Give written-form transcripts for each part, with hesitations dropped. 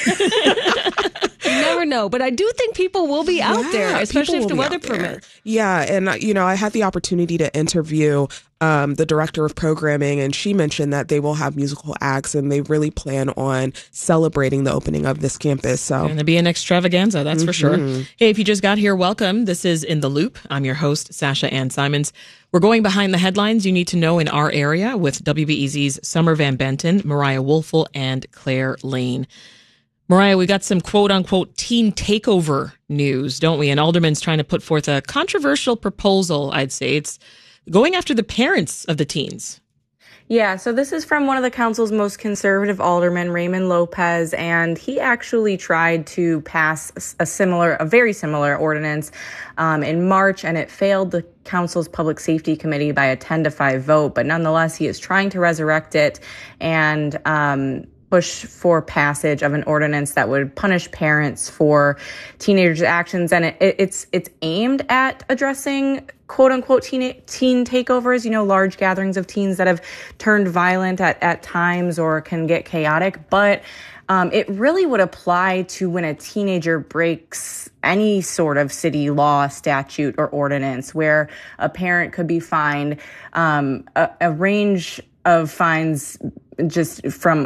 You never know. But I do think people will be out there, especially if the weather permits. Yeah. And, I had the opportunity to interview the director of programming, and she mentioned that they will have musical acts and they really plan on celebrating the opening of this campus. So going to be an extravaganza, that's for sure. Hey, if you just got here, welcome. This is In the Loop. I'm your host, Sasha Ann Simons. We're going behind the headlines you need to know in our area with WBEZ's Summer Van Benton, Mariah Woelfel, and Claire Lane. Mariah, we got some quote-unquote teen takeover news, don't we? And Alderman's trying to put forth a controversial proposal, I'd say. It's going after the parents of the teens. Yeah, so this is from one of the council's most conservative aldermen, Raymond Lopez, and he actually tried to pass a very similar ordinance in March, and it failed the council's public safety committee by a 10-5 vote. But nonetheless, he is trying to resurrect it and push for passage of an ordinance that would punish parents for teenagers' actions. And it's aimed at addressing quote unquote teen takeovers, large gatherings of teens that have turned violent at times or can get chaotic. But it really would apply to when a teenager breaks any sort of city law, statute, or ordinance, where a parent could be fined a range of fines just from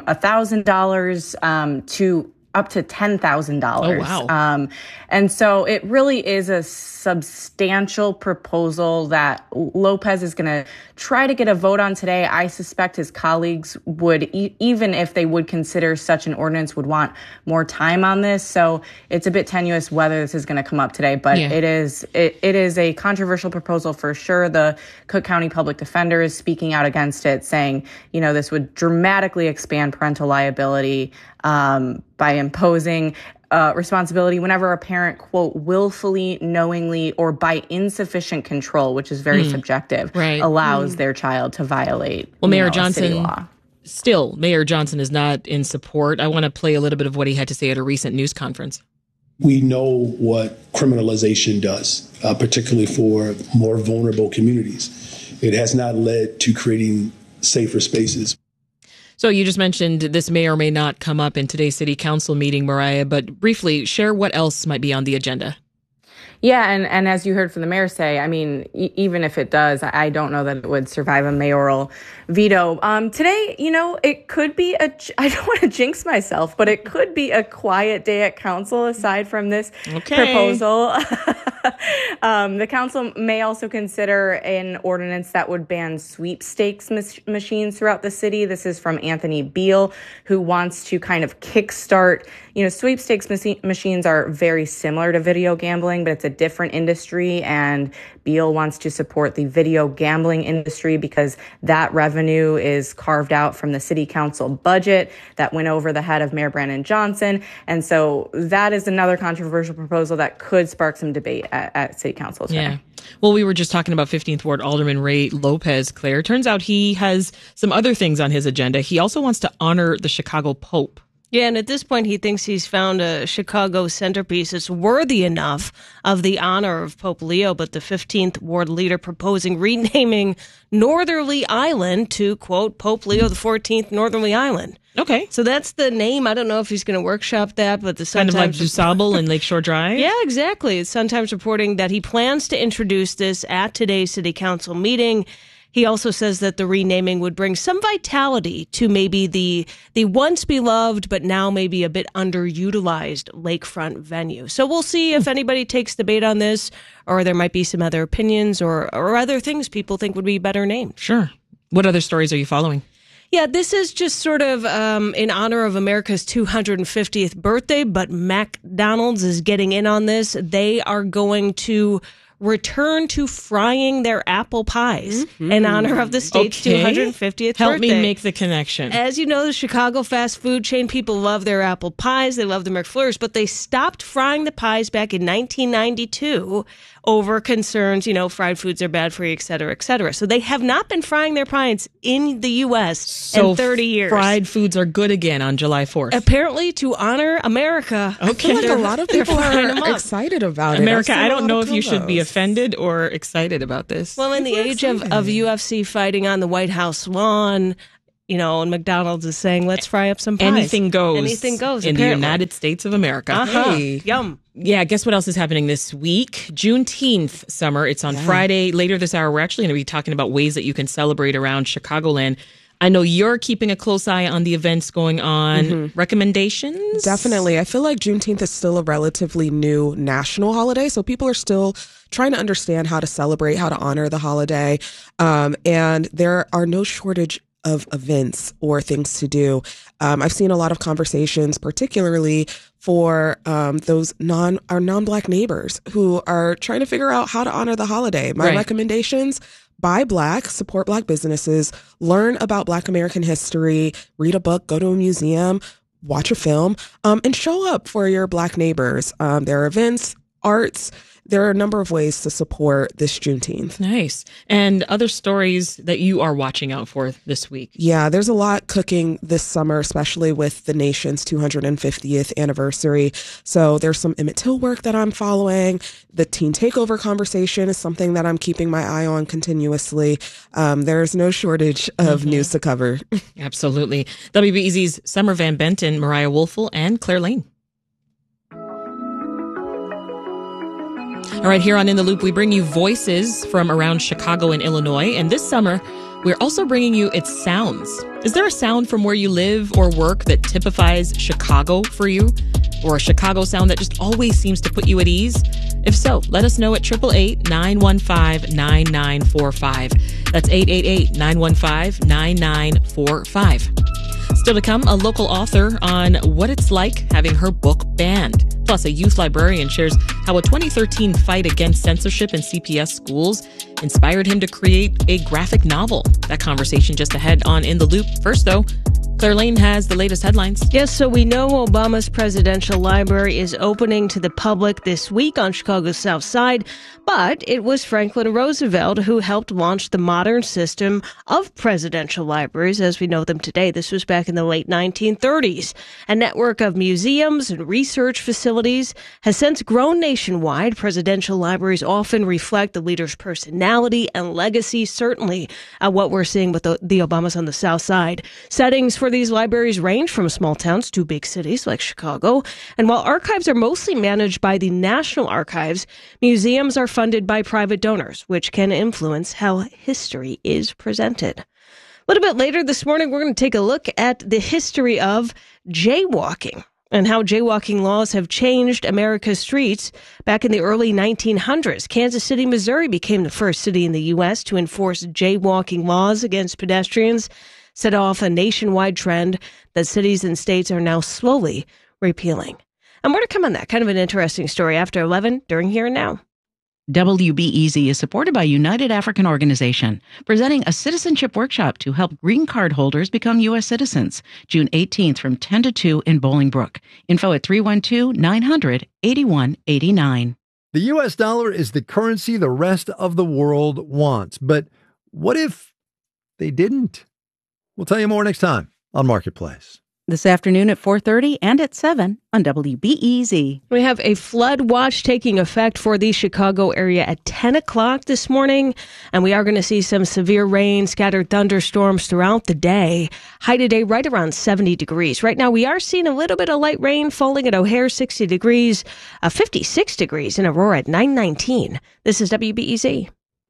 $1,000 to up to $10,000. Oh, wow. And so it really is a substantial proposal that Lopez is going to try to get a vote on today. I suspect his colleagues would, even if they would consider such an ordinance, would want more time on this. So it's a bit tenuous whether this is going to come up today, but it is a controversial proposal for sure. The Cook County Public Defender is speaking out against it, saying, this would dramatically expand parental liability by imposing responsibility whenever a parent, quote, willfully, knowingly, or by insufficient control, which is very subjective, allows their child to violate Mayor city Johnson law. Still, Mayor Johnson is not in support. I want to play a little bit of what he had to say at a recent news conference. We know what criminalization does, particularly for more vulnerable communities. It has not led to creating safer spaces. So you just mentioned this may or may not come up in today's city council meeting, Mariah, but briefly share what else might be on the agenda. Yeah, and as you heard from the mayor say, I mean, even if it does, I don't know that it would survive a mayoral veto. Today, it could be I don't want to jinx myself, but it could be a quiet day at council aside from this proposal. The council may also consider an ordinance that would ban sweepstakes machines throughout the city. This is from Anthony Beal, who wants to kind of kickstart, sweepstakes machines are very similar to video gambling, but it's a different industry, and Beal wants to support the video gambling industry because that revenue is carved out from the city council budget that went over the head of Mayor Brandon Johnson. And so that is another controversial proposal that could spark some debate at city council today. Yeah. Well, we were just talking about 15th Ward Alderman Ray Lopez, Claire. Turns out he has some other things on his agenda. He also wants to honor the Chicago Pope. Yeah, and at this point, he thinks he's found a Chicago centerpiece that's worthy enough of the honor of Pope Leo, but the 15th Ward leader proposing renaming Northerly Island to, quote, Pope Leo XIV Northerly Island. Okay. So that's the name. I don't know if he's going to workshop that, but the Sun kind Times... of like DuSable and Lakeshore Drive? Yeah, exactly. The Sun Times reporting that he plans to introduce this at today's city council meeting. He also says that the renaming would bring some vitality to maybe the once beloved, but now maybe a bit underutilized lakefront venue. So we'll see if anybody takes the bait on this, or there might be some other opinions or other things people think would be better named. Sure. What other stories are you following? Yeah, this is just sort of in honor of America's 250th birthday, but McDonald's is getting in on this. They are going to return to frying their apple pies in honor of the state's 250th birthday. Help me make the connection. As you know, the Chicago fast food chain, people love their apple pies. They love the McFlurries, but they stopped frying the pies back in 1992 over concerns, fried foods are bad for you, et cetera, et cetera. So they have not been frying their pies in the U.S. in 30 years. Fried foods are good again on July 4th. Apparently, to honor America. I feel like a lot of people are excited about America, it. I don't know if you should be offended or excited about this. Well, in the age of UFC fighting on the White House lawn, and McDonald's is saying, let's fry up some pies. Anything goes. Anything goes, in apparently. the United States of America. Hey. Yum. Yeah, guess what else is happening this week? Juneteenth, Summer. It's on Friday. Later this hour, we're actually going to be talking about ways that you can celebrate around Chicagoland. I know you're keeping a close eye on the events going on. Recommendations? Definitely. I feel like Juneteenth is still a relatively new national holiday, so people are still trying to understand how to celebrate, how to honor the holiday. And there are no shortage of events or things to do. I've seen a lot of conversations, particularly for those our non-Black neighbors who are trying to figure out how to honor the holiday. My recommendations: buy Black, support Black businesses, learn about Black American history, read a book, go to a museum, watch a film, and show up for your Black neighbors. There are events, arts. There are a number of ways to support this Juneteenth. Nice. And other stories that you are watching out for this week? Yeah, there's a lot cooking this summer, especially with the nation's 250th anniversary. So there's some Emmett Till work that I'm following. The teen takeover conversation is something that I'm keeping my eye on continuously. There's no shortage of news to cover. Absolutely. WBEZ's Summer Van Benton, Mariah Woelfel, and Claire Lane. All right, here on In the Loop, we bring you voices from around Chicago and Illinois. And this summer, we're also bringing you its sounds. Is there a sound from where you live or work that typifies Chicago for you? Or a Chicago sound that just always seems to put you at ease? If so, let us know at 888-915-9945. That's 888-915-9945. Still to come, a local author on what it's like having her book banned. Plus, a youth librarian shares how a 2013 fight against censorship in CPS schools inspired him to create a graphic novel. That conversation just ahead on In the Loop. First, though, Claire Lane has the latest headlines. Yes, so we know Obama's presidential library is opening to the public this week on Chicago's South Side, but it was Franklin Roosevelt who helped launch the modern system of presidential libraries as we know them today. This was back in the late 1930s. A network of museums and research facilities has since grown nationwide. Presidential libraries often reflect the leader's personality and legacy, certainly what we're seeing with the Obamas on the South Side. Settings for these libraries range from small towns to big cities like Chicago. And while archives are mostly managed by the National Archives, museums are funded by private donors, which can influence how history is presented. A little bit later this morning, we're going to take a look at the history of jaywalking and how jaywalking laws have changed America's streets. Back in the early 1900s, Kansas City, Missouri became the first city in the U.S. to enforce jaywalking laws against pedestrians, set off a nationwide trend that cities and states are now slowly repealing. And more to come on that. Kind of an interesting story after 11 during Here and Now. WBEZ is supported by United African Organization, presenting a citizenship workshop to help green card holders become U.S. citizens, June 18th from 10 to 2 in Bolingbrook. Info at 312-900-8189. The U.S. dollar is the currency the rest of the world wants. But what if they didn't? We'll tell you more next time on Marketplace. This afternoon at 4:30 and at 7 on WBEZ. We have a flood watch taking effect for the Chicago area at 10 o'clock this morning, and we are going to see some severe rain, scattered thunderstorms throughout the day. High today right around 70 degrees. Right now we are seeing a little bit of light rain falling at O'Hare, 60 degrees, 56 degrees in Aurora at 919. This is WBEZ.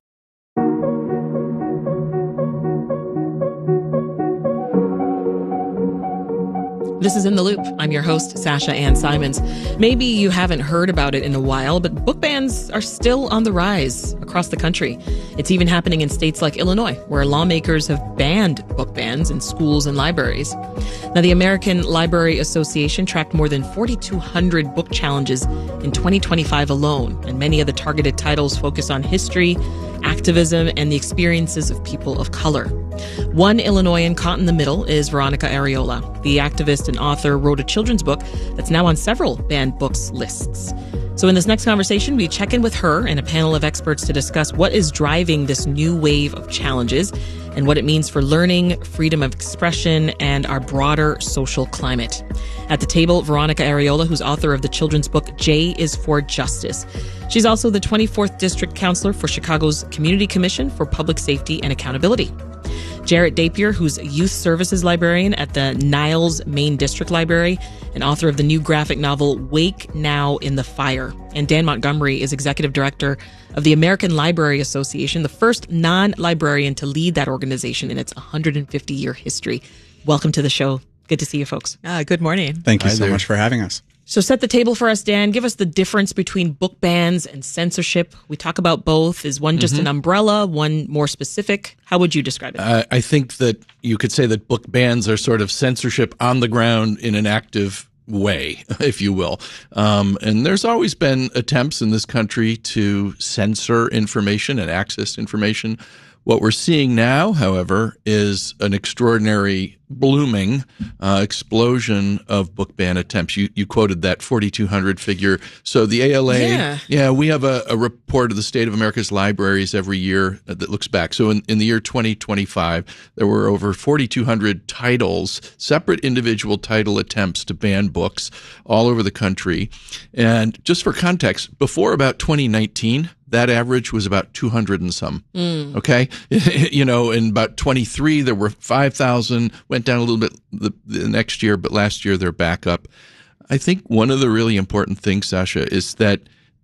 This is In the Loop. I'm your host, Sasha Ann Simons. Maybe you haven't heard about it in a while, but book bans are still on the rise across the country. It's even happening in states like Illinois, where lawmakers have banned book bans in schools and libraries. Now, the American Library Association tracked more than 4,200 book challenges in 2025 alone, and many of the targeted titles focus on history, activism, and the experiences of people of color. One Illinoisan caught in the middle is Veronica Areola. The activist and author wrote a children's book that's now on several banned books lists. So in this next conversation, we check in with her and a panel of experts to discuss what is driving this new wave of challenges and what it means for learning, freedom of expression, and our broader social climate. At the table, Veronica Areola, who's author of the children's book J is for Justice. She's also the 24th District Counselor for Chicago's Community Commission for Public Safety and Accountability. Jarrett Dapier, who's a youth services librarian at the Niles Main District Library and author of the new graphic novel Wake Now in the Fire. And Dan Montgomery is executive director of the American Library Association, the first non-librarian to lead that organization in its 150-year history. Welcome to the show. Good to see you folks. Good morning. Thank you so much for having us. So set the table for us, Dan. Give us the difference between book bans and censorship. We talk about both. Is one just an umbrella, one more specific? How would you describe it? I think that you could say that book bans are sort of censorship on the ground in an active way, if you will. And there's always been attempts in this country to censor information and access information. What we're seeing now, however, is an extraordinary blooming explosion of book ban attempts. You quoted that 4,200 figure. So the ALA, we have a report of the state of America's libraries every year that looks back. So in the year 2025, there were over 4,200 titles, separate individual title attempts to ban books all over the country. And just for context, before about 2019, that average was about 200 and some. Okay. In about 23, there were 5,000, went down a little bit the next year, but last year they're back up. I think one of the really important things, Sasha, is that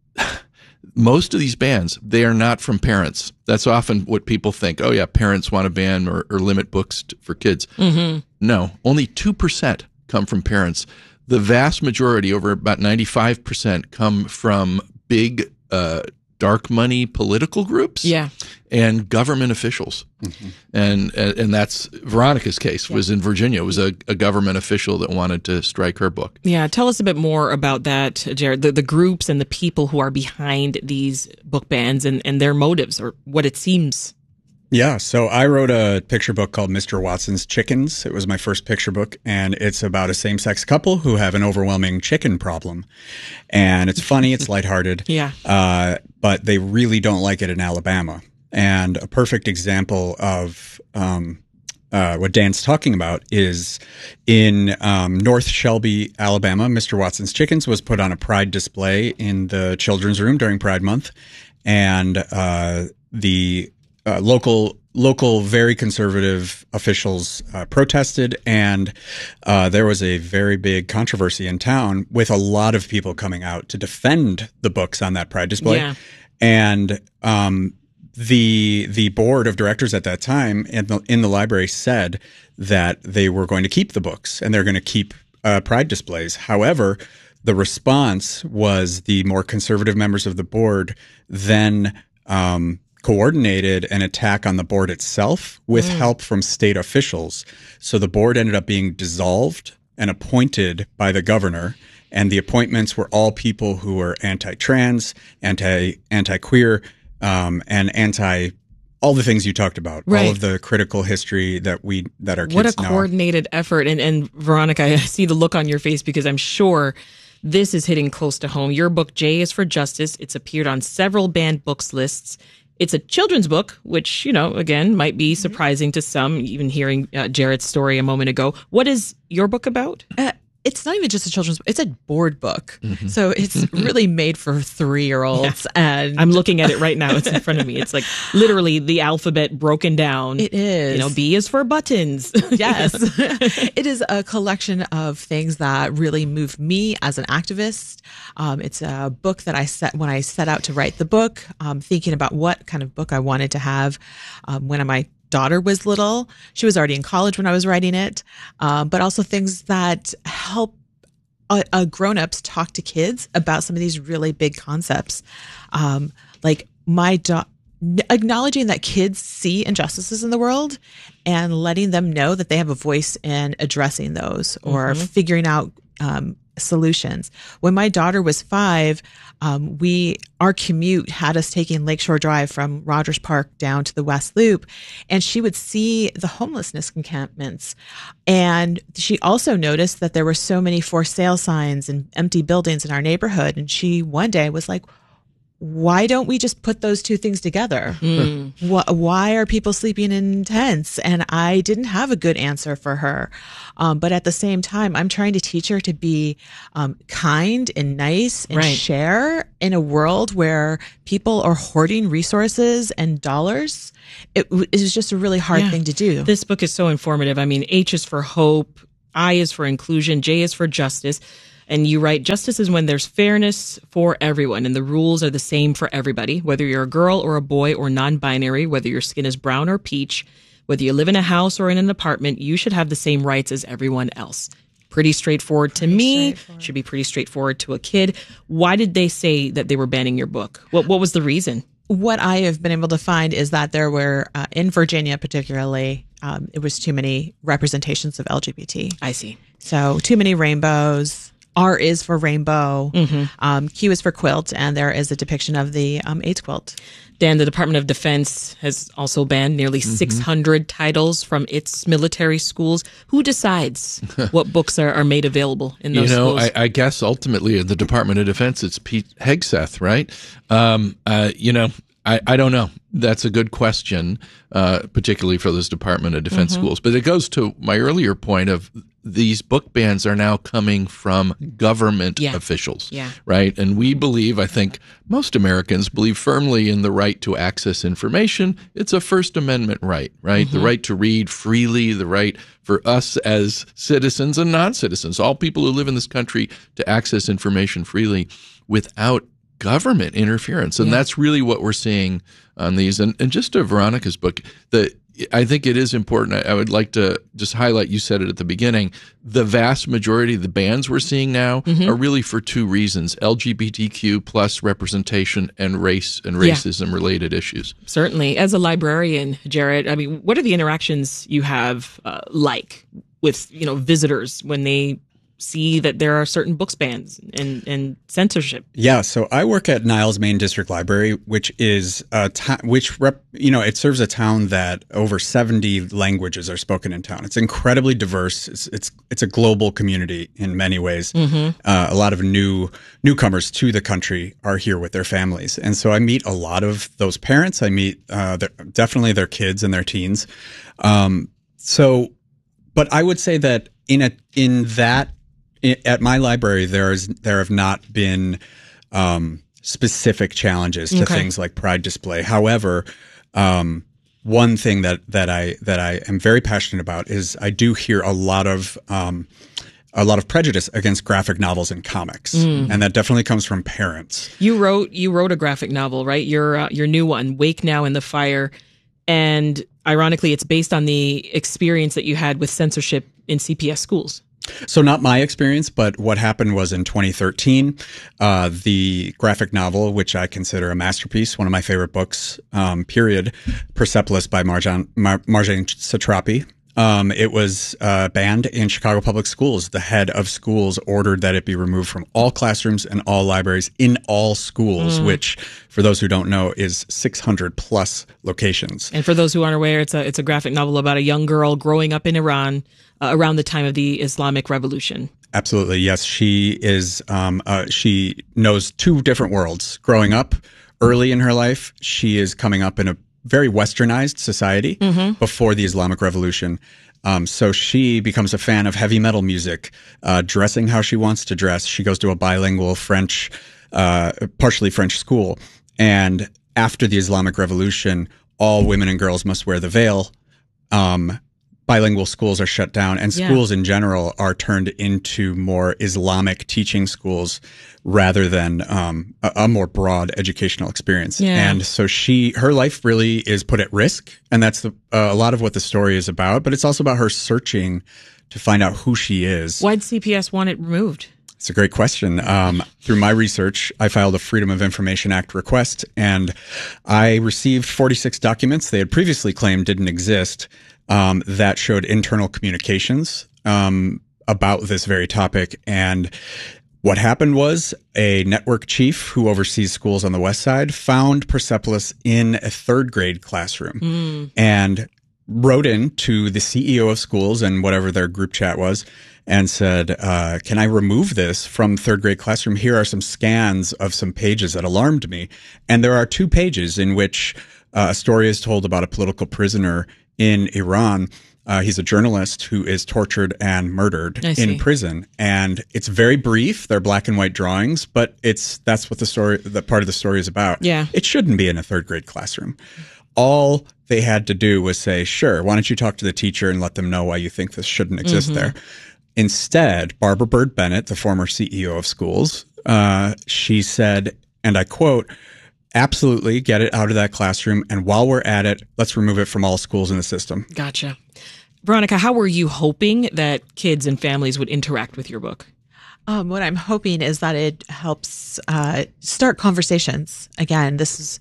most of these bans, they are not from parents. That's often what people think. Oh, yeah, parents want to ban or limit books for kids. No, only 2% come from parents. The vast majority, over about 95%, come from big dark money political groups and government officials. And that's Veronica's case was in Virginia. It was a government official that wanted to strike her book. Yeah. Tell us a bit more about that, Jared, the groups and the people who are behind these book bans and their motives or what it seems. Yeah, so I wrote a picture book called Mr. Watson's Chickens. It was my first picture book, and it's about a same-sex couple who have an overwhelming chicken problem. And it's funny, it's lighthearted, but they really don't like it in Alabama. And a perfect example of what Dan's talking about is in North Shelby, Alabama. Mr. Watson's Chickens was put on a pride display in the children's room during Pride Month, and the local, very conservative officials protested, and there was a very big controversy in town with a lot of people coming out to defend the books on that pride display. Yeah. And the board of directors at that time in the library said that they were going to keep the books and they're going to keep pride displays. However, the response was the more conservative members of the board then coordinated an attack on the board itself with help from state officials. So the board ended up being dissolved and appointed by the governor. And the appointments were all people who were anti-trans, anti-queer, and anti all the things you talked about, all of the critical history that our kids know. What a coordinated effort. And Veronica, I see the look on your face because I'm sure this is hitting close to home. Your book, J is for Justice. It's appeared on several banned books lists. It's a children's book, which, again, might be surprising to some, even hearing Jarrett's story a moment ago. What is your book about? It's not even just a children's book. It's a board book. So it's really made for 3-year-olds. Yeah. And I'm looking at it right now. It's in front of me. It's like literally the alphabet broken down. It is. B is for buttons. Yes. It is a collection of things that really moved me as an activist. It's a book that when I set out to write the book, thinking about what kind of book I wanted to have when my daughter was little. She was already in college when I was writing it, but also things that help grown-ups talk to kids about some of these really big concepts. Like acknowledging that kids see injustices in the world and letting them know that they have a voice in addressing those or figuring out solutions. When my daughter was 5, our commute had us taking Lakeshore Drive from Rogers Park down to the West Loop, and she would see the homelessness encampments. And she also noticed that there were so many for sale signs and empty buildings in our neighborhood. And she one day was like, why don't we just put those two things together? Why are people sleeping in tents? And I didn't have a good answer for her. But at the same time, I'm trying to teach her to be kind and nice and share in a world where people are hoarding resources and dollars. It is just a really hard thing to do. This book is so informative. I mean, H is for hope, I is for inclusion, J is for justice. And you write, justice is when there's fairness for everyone and the rules are the same for everybody, whether you're a girl or a boy or non-binary, whether your skin is brown or peach, whether you live in a house or in an apartment, you should have the same rights as everyone else. Pretty straightforward to me. Should be pretty straightforward to a kid. Why did they say that they were banning your book? What was the reason? What I have been able to find is that there were, in Virginia particularly, it was too many representations of LGBT. I see. So too many rainbows. R is for rainbow. Q is for quilt, and there is a depiction of the AIDS quilt. Dan, the Department of Defense has also banned nearly 600 titles from its military schools. Who decides what books are made available in those schools? I guess ultimately at the Department of Defense, it's Pete Hegseth, right? I don't know. That's a good question, particularly for those Department of Defense schools. But it goes to my earlier point of these book bans are now coming from government officials, right? And we believe, I think most Americans believe firmly in the right to access information. It's a First Amendment right? The right to read freely, the right for us as citizens and non-citizens, all people who live in this country, to access information freely without government interference. And that's really what we're seeing on these. And just to Veronica's book, I think it is important. I would like to just highlight, you said it at the beginning, the vast majority of the bans we're seeing now are really for two reasons: LGBTQ plus representation and race and racism related issues. Certainly. As a librarian, Jared, I mean, what are the interactions you have like with, visitors when they see that there are certain books bans and censorship? Yeah, so I work at Niles Main District Library, which is it serves a town that over 70 languages are spoken in town. It's incredibly diverse. It's a global community in many ways. A lot of newcomers to the country are here with their families, and so I meet a lot of those parents. I meet definitely their kids and their teens. But I would say that at my library, there have not been specific challenges to things like Pride display. However, one thing that I am very passionate about is I do hear a lot of prejudice against graphic novels and comics, and that definitely comes from parents. You wrote a graphic novel, right? Your new one, Wake Now in the Fire, and ironically, it's based on the experience that you had with censorship in CPS schools. So not my experience, but what happened was in 2013, the graphic novel, which I consider a masterpiece, one of my favorite books, period, Persepolis by Marjane Satrapi. It was banned in Chicago Public Schools. The head of schools ordered that it be removed from all classrooms and all libraries in all schools, which, for those who don't know, is 600 plus locations. And for those who aren't aware, it's a graphic novel about a young girl growing up in Iran around the time of the Islamic Revolution. Absolutely, yes. She is. She knows two different worlds. Growing up early in her life, she is coming up in a very westernized society before the Islamic Revolution. So she becomes a fan of heavy metal music, dressing how she wants to dress. She goes to a bilingual partially French school. And after the Islamic Revolution, all women and girls must wear the veil. Bilingual schools are shut down, and schools in general are turned into more Islamic teaching schools rather than a more broad educational experience. And so her life really is put at risk, and that's a lot of what the story is about. But it's also about her searching to find out who she is. Why'd CPS want it removed? It's a great question. Through my research, I filed a Freedom of Information Act request, and I received 46 documents they had previously claimed didn't exist. That showed internal communications about this very topic. And what happened was a network chief who oversees schools on the West Side found Persepolis in a third grade classroom. And wrote in to the CEO of schools and whatever their group chat was and said, can I remove this from third grade classroom? Here are some scans of some pages that alarmed me. And there are 2 pages in which a story is told about a political prisoner in Iran. He's a journalist who is tortured and murdered in prison. And it's very brief. They're black and white drawings, but that's what the part of the story is about. Yeah. It shouldn't be in a third grade classroom. All they had to do was say, sure, why don't you talk to the teacher and let them know why you think this shouldn't exist there. Instead, Barbara Byrd Bennett, the former CEO of schools, she said, and I quote, absolutely get it out of that classroom. And while we're at it, let's remove it from all schools in the system. Gotcha. Veronica, how were you hoping that kids and families would interact with your book? What I'm hoping is that it helps start conversations. Again,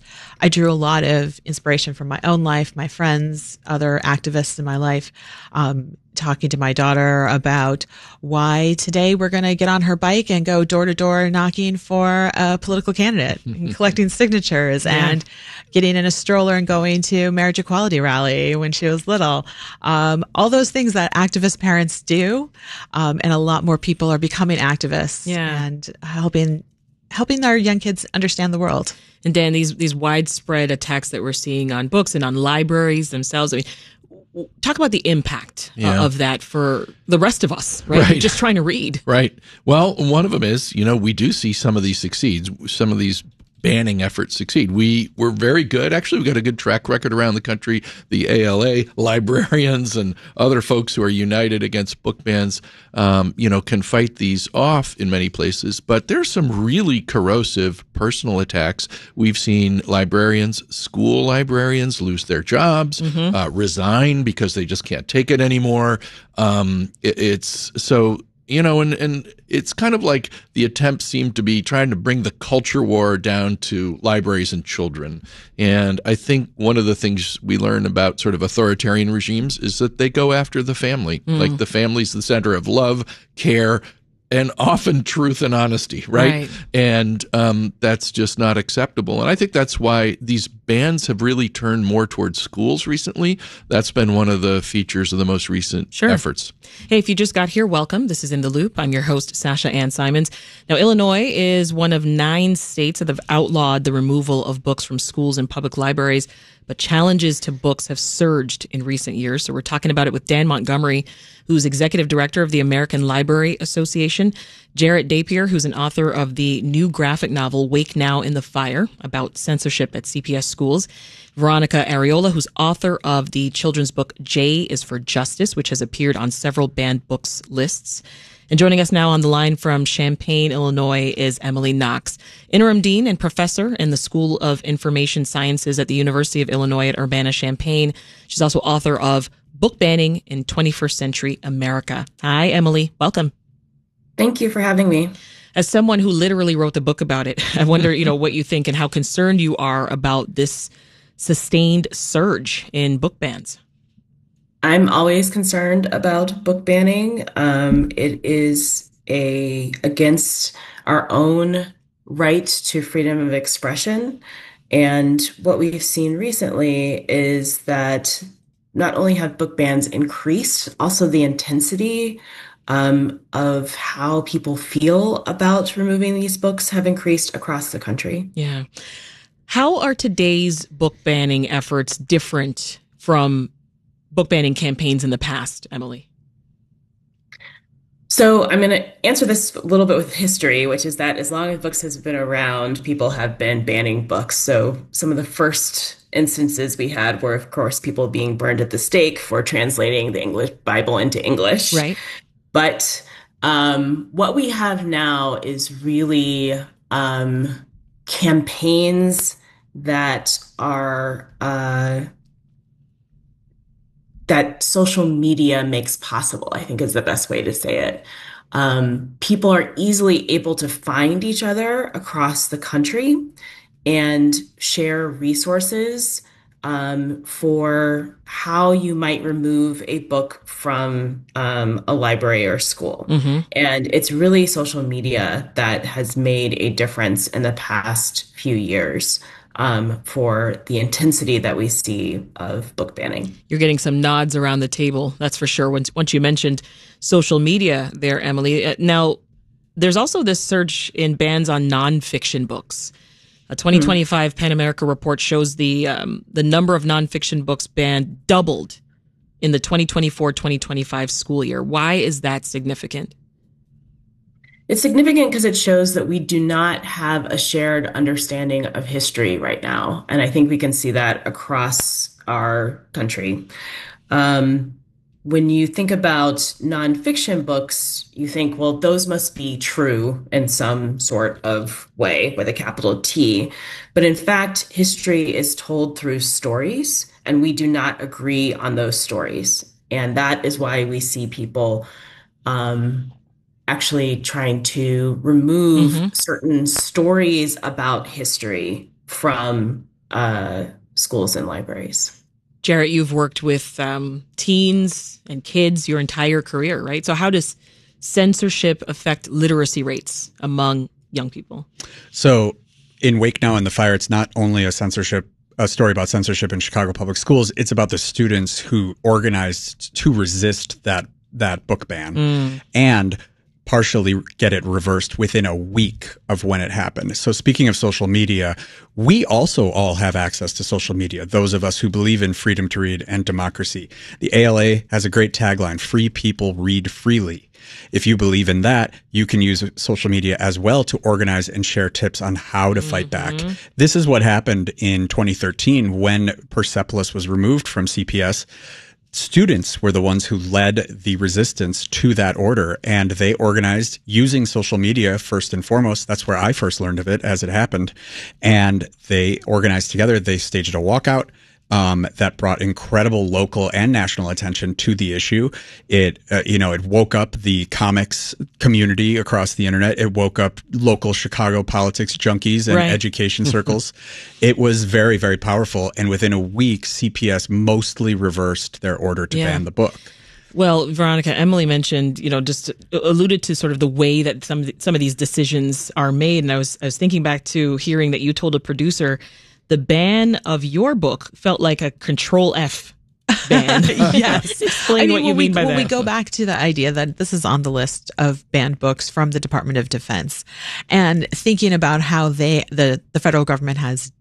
I drew a lot of inspiration from my own life, my friends, other activists in my life, talking to my daughter about why today we're going to get on her bike and go door to door knocking for a political candidate and collecting signatures and getting in a stroller and going to marriage equality rally when she was little. All those things that activist parents do. And a lot more people are becoming activists and helping our young kids understand the world. And Dan, these widespread attacks that we're seeing on books and on libraries themselves, I mean, talk about the impact of that for the rest of us, right? Just trying to read. Right. Well, one of them is, we do see some of these succeed, some of these banning efforts succeed. We're very good. Actually, we've got a good track record around the country. The ALA, librarians, and other folks who are united against book bans, can fight these off in many places. But there's some really corrosive personal attacks. We've seen school librarians lose their jobs, resign because they just can't take it anymore. It's so... and it's kind of like the attempt seemed to be trying to bring the culture war down to libraries and children. And I think one of the things we learn about sort of authoritarian regimes is that they go after the family. Like the family's the center of love, care, and often truth and honesty, right? And that's just not acceptable. And I think that's why these bans have really turned more towards schools recently. That's been one of the features of the most recent efforts. Hey, if you just got here, welcome. This is In the Loop. I'm your host, Sasha Ann Simons. Now, Illinois is one of 9 states that have outlawed the removal of books from schools and public libraries, but challenges to books have surged in recent years. So we're talking about it with Dan Montgomery, who's executive director of the American Library Association, Jarrett Dapier, who's an author of the new graphic novel Wake Now in the Fire about censorship at CPS schools, Veronica Arreola, who's author of the children's book J is for Justice, which has appeared on several banned books lists. And joining us now on the line from Champaign, Illinois, is Emily Knox, interim dean and professor in the School of Information Sciences at the University of Illinois at Urbana-Champaign. She's also author of Book Banning in 21st Century America. Hi, Emily. Welcome. Thank you for having me. As someone who literally wrote the book about it, I wonder, what you think and how concerned you are about this sustained surge in book bans. I'm always concerned about book banning. It is against our own right to freedom of expression. And what we've seen recently is that not only have book bans increased, also the intensity of how people feel about removing these books have increased across the country. Yeah. How are today's book banning efforts different from book banning campaigns in the past, Emily? So I'm going to answer this a little bit with history, which is that as long as books has been around, people have been banning books. So some of the first instances we had were, of course, people being burned at the stake for translating the English Bible into English. Right. But what we have now is really campaigns that are that social media makes possible, I think is the best way to say it. People are easily able to find each other across the country and share resources for how you might remove a book from a library or school. Mm-hmm. And it's really social media that has made a difference in the past few years. for the intensity that we see of book banning. You're getting some nods around the table, that's for sure. Once you mentioned social media there, Emily. Now, there's also this surge in bans on nonfiction books. A 2025 PEN America report shows the number of nonfiction books banned doubled in the 2024-2025 school year. Why is that significant? It's significant because it shows that we do not have a shared understanding of history right now. And I think we can see that across our country. When you think about nonfiction books, you think, well, those must be true in some sort of way with a capital T. But in fact, history is told through stories, and we do not agree on those stories. And that is why we see people actually trying to remove certain stories about history from schools and libraries. Jarrett, you've worked with teens and kids your entire career, right? So how does censorship affect literacy rates among young people? So in Wake Now and the Fire, it's not only a story about censorship in Chicago public schools. It's about the students who organized to resist that book ban and partially get it reversed within a week of when it happened. So speaking of social media, we also all have access to social media, those of us who believe in freedom to read and democracy. The ALA has a great tagline, "Free people read freely." If you believe in that, you can use social media as well to organize and share tips on how to fight back. This is what happened in 2013 when Persepolis was removed from CPS. Students were the ones who led the resistance to that order, and they organized using social media first and foremost. That's where I first learned of it as it happened. And they organized together. They staged a walkout that brought incredible local and national attention to the issue. It woke up the comics community across the internet. It woke up local Chicago politics junkies and education circles. It was very, very powerful. And within a week, CPS mostly reversed their order to ban the book. Well, Veronica, Emily mentioned, just alluded to sort of the way that some of these decisions are made. And I was thinking back to hearing that you told a producer the ban of your book felt like a Control F ban. Yes. Explain what you mean by that. When we go back to the idea that this is on the list of banned books from the Department of Defense, and thinking about how the federal government has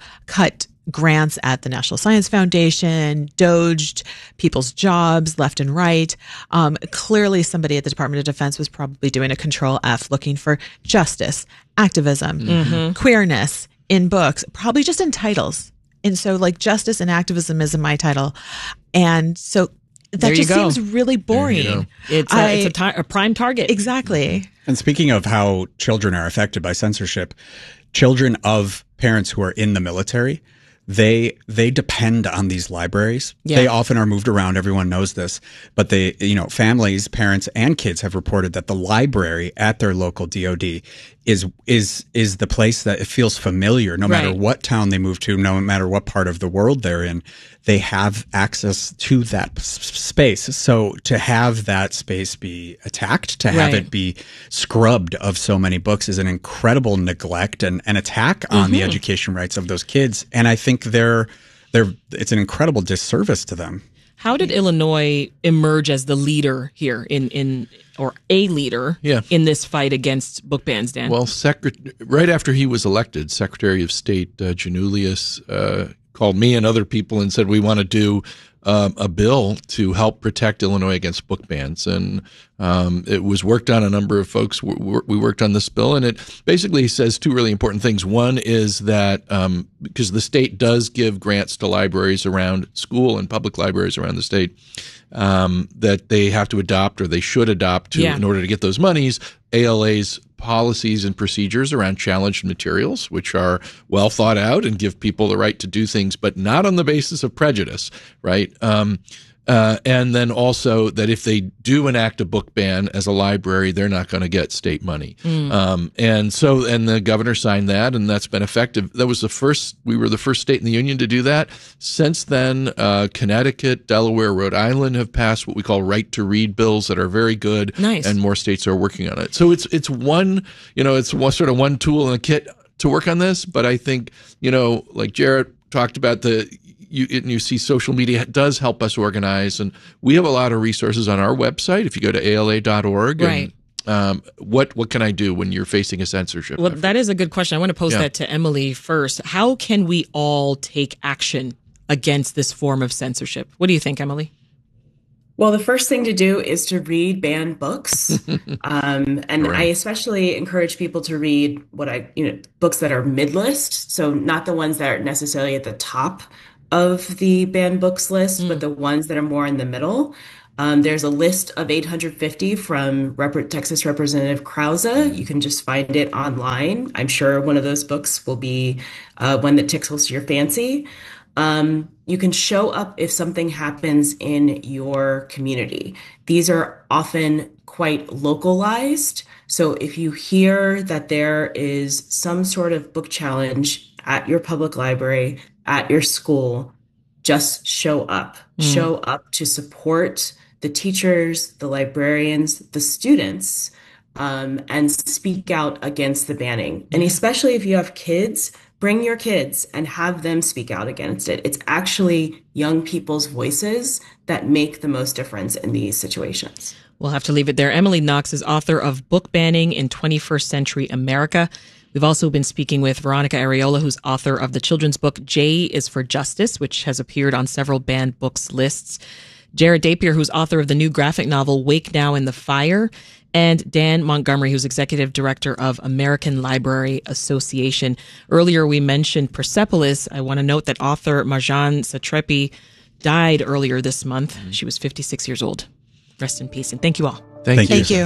cut grants at the National Science Foundation, doged people's jobs left and right. Clearly somebody at the Department of Defense was probably doing a Control F, looking for justice, activism, queerness in books, probably just in titles. And so like justice and activism is in my title. And so that just seems really boring. It's a prime target. Exactly. And speaking of how children are affected by censorship, children of parents who are in the military, they depend on these libraries. Yeah. They often are moved around. Everyone knows this, but families, parents, and kids have reported that the library at their local DOD is the place that it feels familiar. No matter what town they move to, no matter what part of the world they're in, they have access to that space. So to have that space be attacked, to have it be scrubbed of so many books is an incredible neglect and an attack on the education rights of those kids. And I think it's an incredible disservice to them. How did Illinois emerge as the leader here or a leader in this fight against book bans, Dan? Well, right after he was elected, Secretary of State Janulius called me and other people and said, we want to do a bill to help protect Illinois against book bans. And it was worked on. A number of folks, we worked on this bill, and it basically says two really important things. One is that because the state does give grants to libraries around school and public libraries around the state, that they have to adopt or they should adopt in order to get those monies, ALA's policies and procedures around challenged materials, which are well thought out and give people the right to do things, but not on the basis of prejudice, right? And then also that if they do enact a book ban as a library, they're not going to get state money. And the governor signed that, and that's been effective. That was we were the first state in the union to do that. Since then, Connecticut, Delaware, Rhode Island have passed what we call right to read bills that are very good. Nice. And more states are working on it. So it's one tool in the kit to work on this, but I think, like Jarrett talked about, you see social media does help us organize, and we have a lot of resources on our website. If you go to ala.org, right. And, what can I do when you're facing a censorship Well, effort? that is a good question. I want to pose that to Emily first. How can we all take action against this form of censorship? What do you think, Emily? Well, the first thing to do is to read banned books. And Right. I especially encourage people to read books that are mid-list. So not the ones that are necessarily at the top of the banned books list, but the ones that are more in the middle. There's a list of 850 from Texas Representative Krause. You can just find it online. I'm sure one of those books will be one that tickles your fancy. You can show up if something happens in your community. These are often quite localized. So if you hear that there is some sort of book challenge at your public library, at your school, just show up. Show up to support the teachers, the librarians, the students, and speak out against the banning. And especially if you have kids, bring your kids and have them speak out against it. It's actually young people's voices that make the most difference in these situations. We'll have to leave it there. Emily Knox is author of Book Banning in 21st Century America. We've also been speaking with Veronica Areola, who's author of the children's book J is for Justice, which has appeared on several banned books lists. Jared Dapier, who's author of the new graphic novel Wake Now in the Fire, and Dan Montgomery, who's executive director of American Library Association. Earlier, we mentioned Persepolis. I want to note that author Marjane Satrapi died earlier this month. She was 56 years old. Rest in peace, and thank you all. Thank you.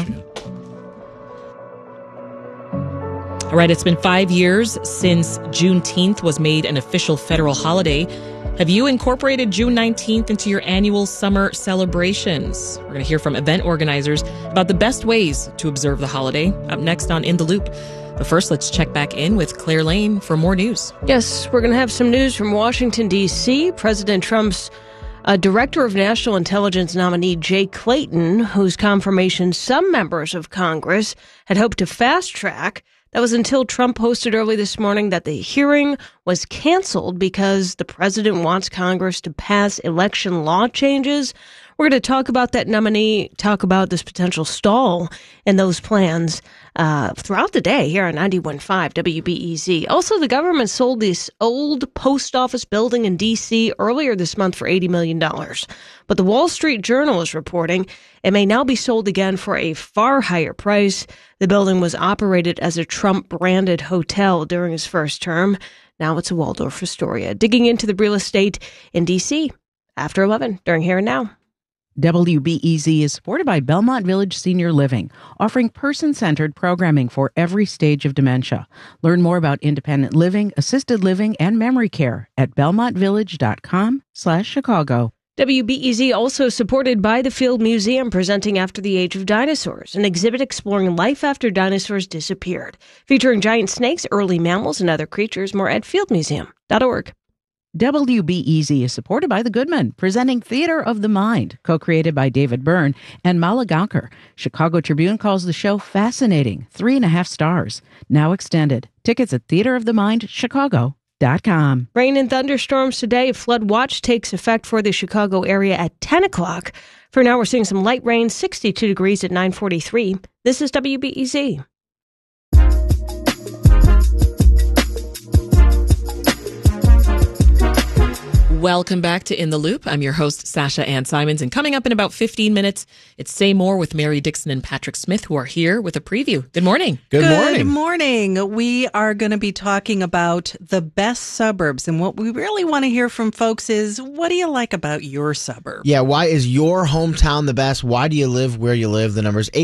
All right, it's been 5 years since Juneteenth was made an official federal holiday. Have you incorporated June 19th into your annual summer celebrations? We're going to hear from event organizers about the best ways to observe the holiday up next on In the Loop. But first, let's check back in with Claire Lane for more news. Yes, we're going to have some news from Washington, D.C. President Trump's Director of National Intelligence nominee Jay Clayton, whose confirmation some members of Congress had hoped to fast-track. That was until Trump posted early this morning that the hearing was canceled because the president wants Congress to pass election law changes. We're going to talk about that nominee, talk about this potential stall in those plans throughout the day here on 91.5 WBEZ. Also, the government sold this old post office building in D.C. earlier this month for $80 million. But the Wall Street Journal is reporting it may now be sold again for a far higher price. The building was operated as a Trump-branded hotel during his first term. Now it's a Waldorf Astoria. Digging into the real estate in D.C. after 11 during Here and Now. WBEZ is supported by Belmont Village Senior Living, offering person-centered programming for every stage of dementia. Learn more about independent living, assisted living, and memory care at belmontvillage.com/Chicago. WBEZ also supported by the Field Museum, presenting After the Age of Dinosaurs, an exhibit exploring life after dinosaurs disappeared, featuring giant snakes, early mammals, and other creatures. More at fieldmuseum.org. WBEZ is supported by The Goodman, presenting Theater of the Mind, co-created by David Byrne and Mala Gaonkar. Chicago Tribune calls the show fascinating, 3.5 stars. Now extended. Tickets at theaterofthemindchicago.com. Rain and thunderstorms today. Flood watch takes effect for the Chicago area at 10 o'clock. For now, we're seeing some light rain, 62 degrees at 9:43. This is WBEZ. Welcome back to In the Loop. I'm your host, Sasha Ann Simons, and coming up in about 15 minutes, it's Say More with Mary Dixon and Patrick Smith, who are here with a preview. Good morning. Good morning. Good morning. We are going to be talking about the best suburbs, and what we really want to hear from folks is, what do you like about your suburb? Yeah, why is your hometown the best? Why do you live where you live? The number is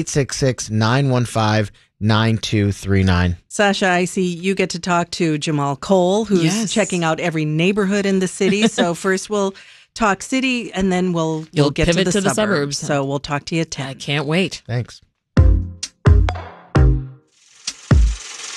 866-915-9239. Sasha, I see you get to talk to Jamal Cole, who's checking out every neighborhood in the city. So first we'll talk city, and then we'll get pivot to the suburbs. So we'll talk to you at 10. I can't wait. Thanks.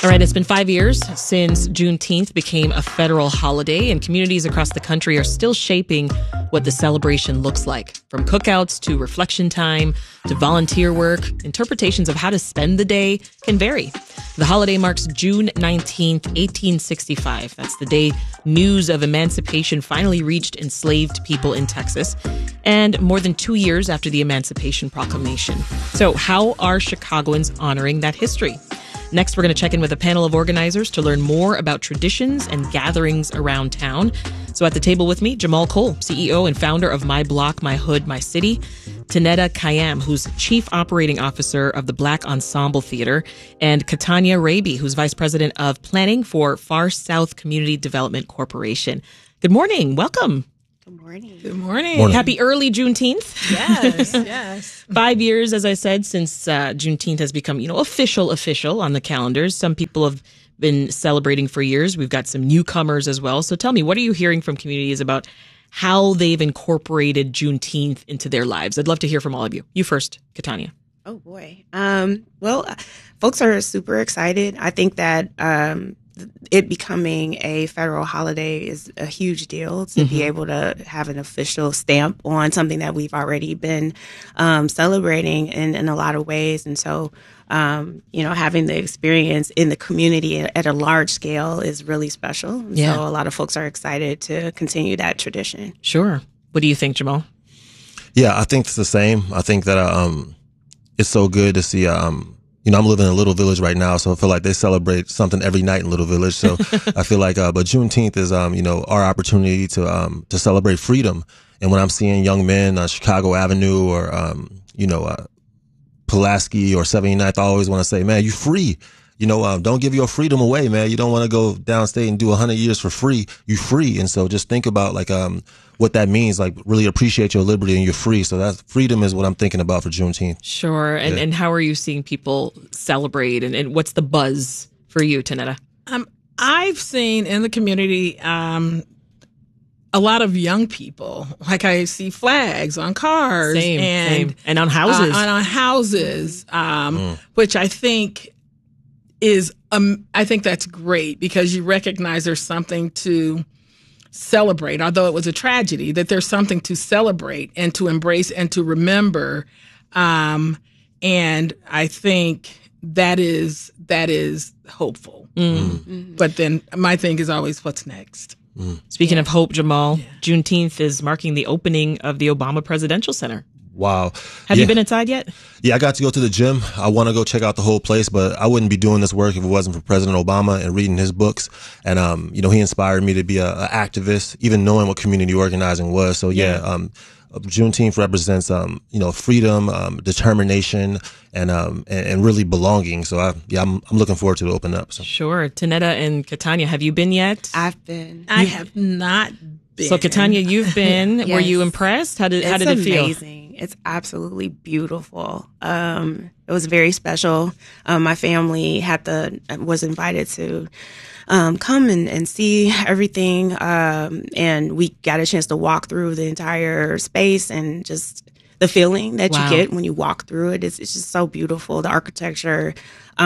All right, it's been 5 years since Juneteenth became a federal holiday, and communities across the country are still shaping what the celebration looks like. From cookouts to reflection time to volunteer work, interpretations of how to spend the day can vary. The holiday marks June 19th, 1865. That's the day news of emancipation finally reached enslaved people in Texas, and more than 2 years after the Emancipation Proclamation. So how are Chicagoans honoring that history? Next, we're going to check in with a panel of organizers to learn more about traditions and gatherings around town. So at the table with me, Jamal Cole, CEO and founder of My Block, My Hood, My City. Tanetta Kayam, who's Chief Operating Officer of the Black Ensemble Theater. And Katanya Raby, who's Vice President of Planning for Far South Community Development Corporation. Good morning. Welcome. Good morning. Good morning. Happy early Juneteenth. Yes, yes. 5 years, as I said, since Juneteenth has become, official on the calendars. Some people have been celebrating for years. We've got some newcomers as well. So tell me, what are you hearing from communities about how they've incorporated Juneteenth into their lives? I'd love to hear from all of you. You first, Katanya. Oh, boy. Folks are super excited. I think that it becoming a federal holiday is a huge deal to be able to have an official stamp on something that we've already been celebrating in a lot of ways. And so, having the experience in the community at a large scale is really special. Yeah. So a lot of folks are excited to continue that tradition. Sure. What do you think, Jamal? Yeah, I think it's the same. I think that it's so good to see I'm living in a little village right now, so I feel like they celebrate something every night in Little Village. So I feel like, but Juneteenth is, our opportunity to celebrate freedom. And when I'm seeing young men on Chicago Avenue or, Pulaski or 79th, I always want to say, man, you free. Don't give your freedom away, man. You don't want to go downstate and do 100 years for free. You free. And so just think about what that means, really appreciate your liberty and you're free. So that freedom is what I'm thinking about for Juneteenth. Sure. And how are you seeing people celebrate and what's the buzz for you, Tanetta? I've seen in the community a lot of young people. Like I see flags on cars same. And on houses. Which I think is I think that's great because you recognize there's something to celebrate, although it was a tragedy, that there's something to celebrate and to embrace and to remember. And I think that is hopeful. But then my thing is always what's next. Speaking of hope, Jamal, Juneteenth is marking the opening of the Obama Presidential Center. Wow. Have you been inside yet? Yeah, I got to go to the gym. I want to go check out the whole place, but I wouldn't be doing this work if it wasn't for President Obama and reading his books. And, he inspired me to be an activist, even knowing what community organizing was. So, Juneteenth represents, freedom, determination, and really belonging. So, I'm looking forward to it open up. So. Sure. Tanetta and Katanya, have you been yet? I've been. I have not been. So, Katanya, you've been. Yes. Were you impressed? How did it feel? Amazing. It's absolutely beautiful. It was very special. My family was invited to come and see everything. And we got a chance to walk through the entire space and just the feeling that you get when you walk through it. It's just so beautiful. The architecture,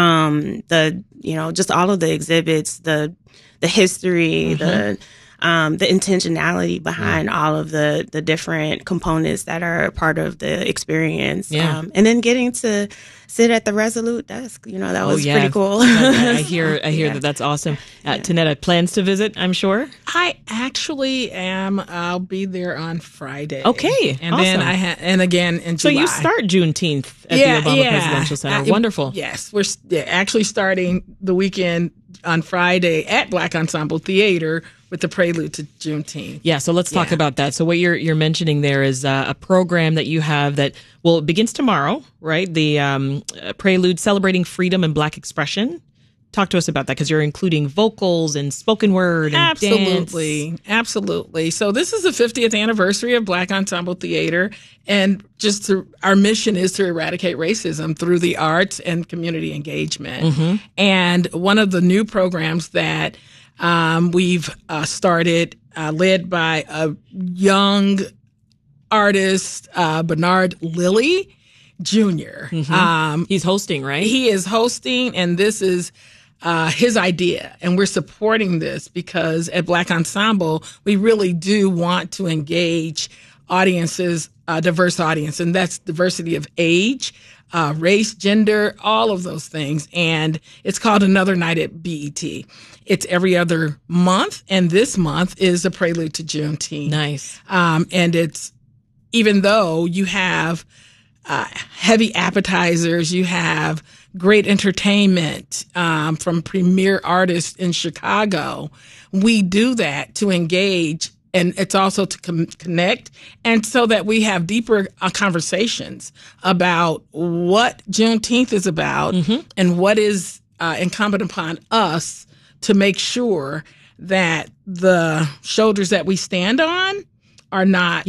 just all of the exhibits, the history, the intentionality behind all of the different components that are part of the experience. And then getting to sit at the Resolute desk, that was pretty cool. I hear that's awesome. Tanetta, plans to visit, I'm sure? I actually am. I'll be there on Friday. Okay. And awesome. then and again in July. So you start Juneteenth at the Obama Presidential Center. Wonderful. Yes. We're actually starting the weekend on Friday at Black Ensemble Theater with the prelude to Juneteenth. Yeah, so let's talk about that. So what you're mentioning there is a program that you have that, it begins tomorrow, right? The prelude celebrating freedom and Black expression. Talk to us about that because you're including vocals and spoken word and dance. Absolutely. So this is the 50th anniversary of Black Ensemble Theater, and our mission is to eradicate racism through the arts and community engagement. And one of the new programs that we've started, led by a young artist, Bernard Lilly Jr. He's hosting, right? He is hosting, and this is his idea, and we're supporting this because at Black Ensemble, we really do want to engage audiences, diverse audience, and that's diversity of age, race, gender, all of those things. And it's called Another Night at BET. It's every other month, and this month is a prelude to Juneteenth. Nice. And it's, even though you have heavy appetizers, you have great entertainment from premier artists in Chicago, we do that to engage, and it's also to connect, and so that we have deeper conversations about what Juneteenth is about and what is incumbent upon us to make sure that the shoulders that we stand on are not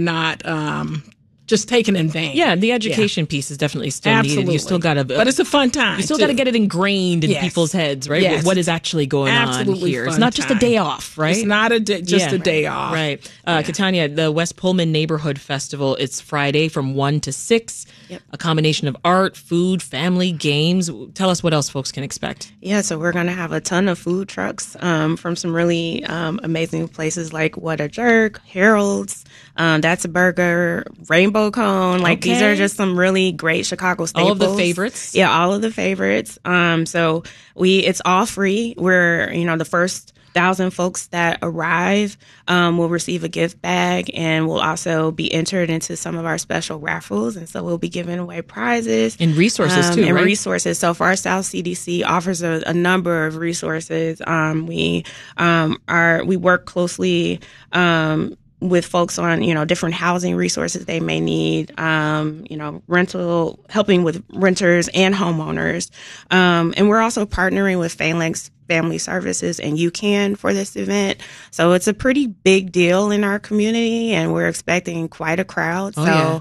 just taken in vain. Yeah, the education piece is definitely still needed. You still got to, but it's a fun time. You still got to get it ingrained in people's heads, right? Yes. What is actually going on here? It's not just a day off, right? It's not a just a day off, right? Catania, the West Pullman Neighborhood Festival. It's Friday from 1 to 6. Yep. A combination of art, food, family, games. Tell us what else folks can expect. Yeah, so we're going to have a ton of food trucks from some really amazing places like What a Jerk, Harold's, That's a Burger, Rainbow Cone. These are just some really great Chicago staples. All of the favorites. Yeah, all of the favorites. So it's all free. We're, the first 1,000 folks that arrive will receive a gift bag, and will also be entered into some of our special raffles. And so we'll be giving away prizes. And resources too, and right? resources. So Far South CDC offers a number of resources. We work closely with folks on, different housing resources they may need, rental, helping with renters and homeowners. And we're also partnering with Phalanx Family Services and UCAN for this event. So it's a pretty big deal in our community, and we're expecting quite a crowd.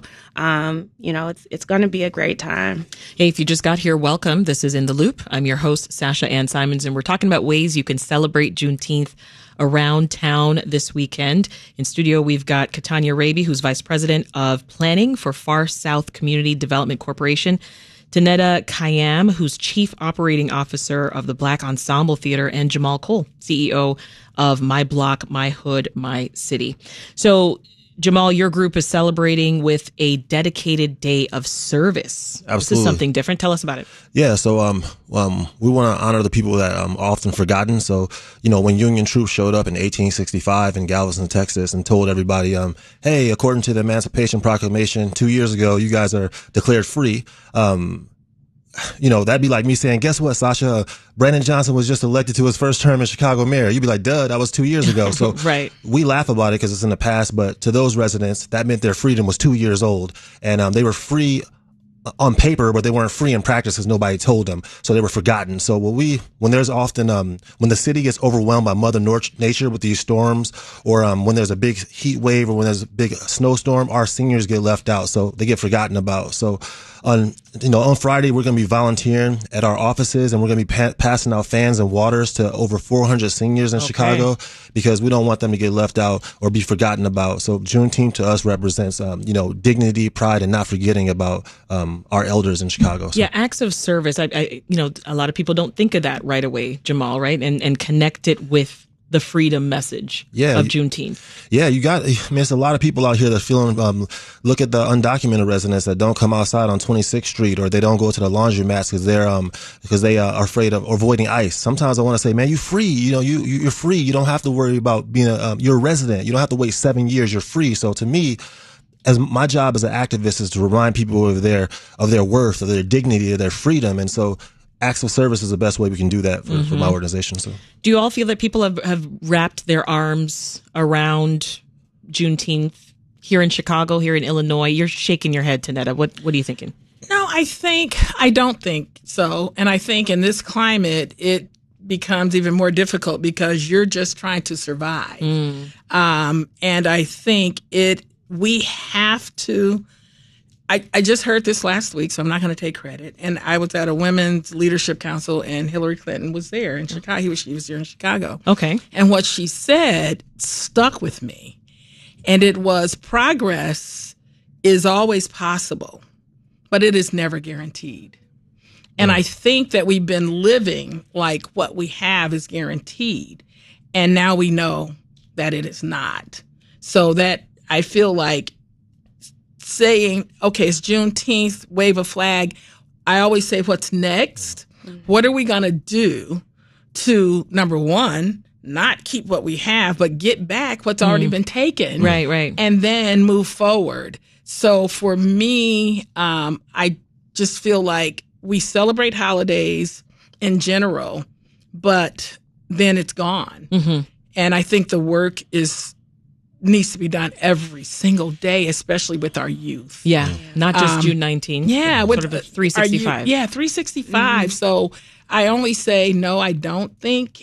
It's going to be a great time. Hey, if you just got here, welcome. This is In the Loop. I'm your host, Sasha Ann Simons, and we're talking about ways you can celebrate Juneteenth around town this weekend. In studio, we've got Catania Raby, who's Vice President of Planning for Far South Community Development Corporation, Tanetta Khayyam, who's Chief Operating Officer of the Black Ensemble Theater, and Jamal Cole, CEO of My Block, My Hood, My City. So, Jamal, your group is celebrating with a dedicated day of service. Absolutely. This is something different. Tell us about it. Yeah, so we want to honor the people that are often forgotten. So, when Union troops showed up in 1865 in Galveston, Texas, and told everybody, hey, according to the Emancipation Proclamation 2 years ago, you guys are declared free. That'd be like me saying, guess what, Sasha? Brandon Johnson was just elected to his first term as Chicago mayor. You'd be like, duh, that was 2 years ago. So right. We laugh about it because it's in the past, but to those residents, that meant their freedom was 2 years old. And they were free on paper, but they weren't free in practice because nobody told them. So they were forgotten. So when there's often, when the city gets overwhelmed by Mother Nature with these storms, or when there's a big heat wave, or when there's a big snowstorm, our seniors get left out. So they get forgotten about. So on Friday, we're going to be volunteering at our offices, and we're going to be passing out fans and waters to over 400 seniors in Chicago, because we don't want them to get left out or be forgotten about. So Juneteenth to us represents, dignity, pride, and not forgetting about our elders in Chicago. So. Yeah, acts of service. I a lot of people don't think of that right away, Jamal, right? And connect it with the freedom message of Juneteenth. Yeah, there's a lot of people out here that feeling, look at the undocumented residents that don't come outside on 26th Street, or they don't go to the laundromats because they are afraid of avoiding ICE. Sometimes I want to say, man, you're free. You're free. You don't have to worry about being you're a resident. You don't have to wait 7 years. You're free. So to me, as my job as an activist is to remind people of their worth, of their dignity, of their freedom. And so acts of service is the best way we can do that for my organization. So, do you all feel that people have wrapped their arms around Juneteenth here in Chicago, here in Illinois? You're shaking your head, Tanetta. What are you thinking? No, I don't think so. And I think in this climate, it becomes even more difficult because you're just trying to survive. And I think we have to. I just heard this last week, so I'm not going to take credit. And I was at a women's leadership council, and Hillary Clinton was there in Chicago. She was here in Chicago. Okay. And what she said stuck with me. And it was, progress is always possible, but it is never guaranteed. And I think that we've been living like what we have is guaranteed. And now we know that it is not. So that I feel like saying, okay, it's Juneteenth, wave a flag. I always say, what's next? What are we going to do to, number one, not keep what we have, but get back what's already been taken? Right. And then move forward. So for me, I just feel like we celebrate holidays in general, but then it's gone. And I think the work needs to be done every single day, especially with our youth. Yeah, not just June 19th. Yeah, sort of a 365. 365. So I only say no. I don't think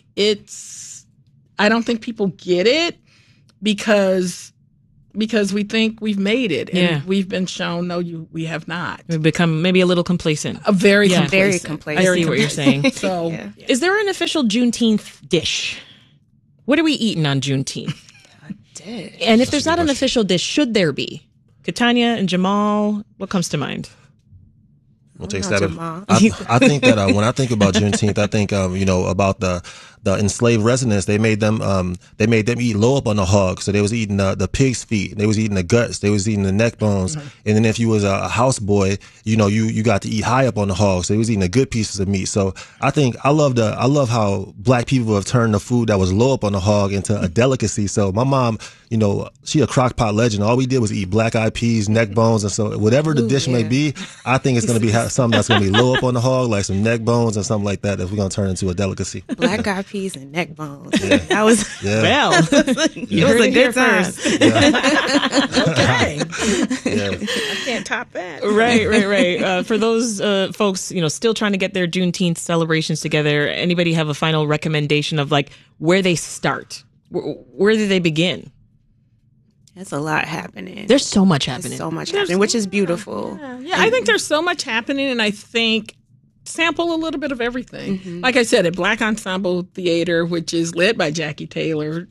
people get it because we think we've made it, and we've been shown no, we have not. We've become maybe a little complacent. Very complacent. I see what you're saying. So, is there an official Juneteenth dish? What are we eating on Juneteenth? And if there's not an official dish, should there be? Katanya and Jamal, what comes to mind? We'll take that. I think that when I think about Juneteenth, I think about the enslaved residents. They made them eat low up on the hog, so they was eating the pig's feet, they was eating the guts, they was eating the neck bones, and then if you was a houseboy, you got to eat high up on the hog, so they was eating the good pieces of meat. So I think I love how Black people have turned the food that was low up on the hog into a delicacy. So my mom, she a crock pot legend. All we did was eat black-eyed peas, neck bones, and so whatever the dish may be, I think it's going to be something that's going to be low up on the hog, like some neck bones and something like that we're going to turn into a delicacy. Black-eyed peas and neck bones. Yeah. That was well. It was a good time. Okay. I can't top that. Right. For those folks, still trying to get their Juneteenth celebrations together, anybody have a final recommendation of like where they start? Where do they begin? There's a lot happening. There's so much happening. Which is beautiful. Yeah, I think there's so much happening, and I think sample a little bit of everything. Like I said, at Black Ensemble Theater, which is led by Jackie Taylor,